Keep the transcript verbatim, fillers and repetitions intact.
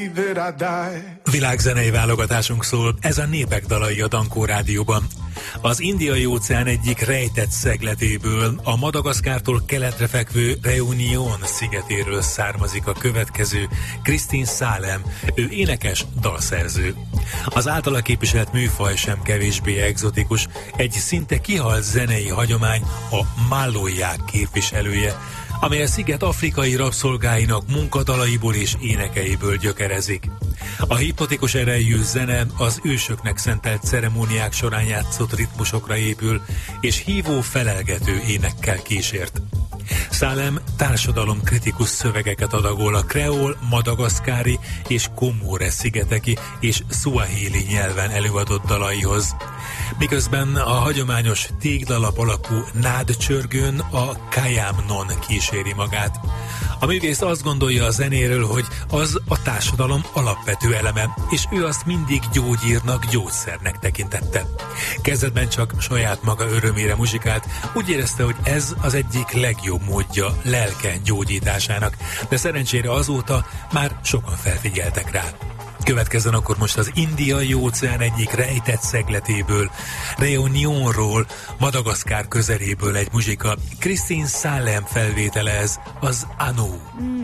Világzenei válogatásunk szól, ez a Népek dalai a Dankó Rádióban. Az Indiai óceán egyik rejtett szegletéből, a Madagaszkártól keletre fekvő Reunion szigetéről származik a következő Christine Salem, ő énekes, dalszerző. Az általa képviselt műfaj sem kevésbé egzotikus, egy szinte kihalt zenei hagyomány, a mallóják képviselője, amely a sziget afrikai rabszolgáinak munkadalaiból és énekeiből gyökerezik. A hipnotikus erejű zene az ősöknek szentelt ceremóniák során játszott ritmusokra épül, és hívó felelgető énekkel kísért. Salem társadalomkritikus szövegeket adagol a kreol, madagaszkári és komóre szigeteki és szuahili nyelven előadott dalaihoz. Miközben a hagyományos téglalap alakú nádcsörgőn a kayamnon kíséri magát. A művész azt gondolja a zenéről, hogy az a társadalom alapvető eleme, és ő azt mindig gyógyírnak, gyógyszernek tekintette. Kezdetben csak saját maga örömére muzsikált, úgy érezte, hogy ez az egyik legjobb módja lelke gyógyításának, de szerencsére azóta már sokan felfigyeltek rá. Következzen akkor most az Indiai óceán egyik rejtett szegletéből, Reunionról, Madagaszkár közeléből egy muzsika. Christine Salem felvétele ez, az Anu.